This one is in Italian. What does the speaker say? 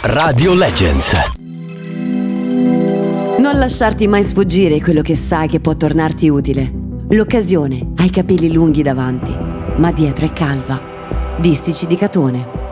Radio Legends. Non lasciarti mai sfuggire quello che sai che può tornarti utile. L'occasione ha i capelli lunghi davanti, ma dietro è calva. Distici di Catone.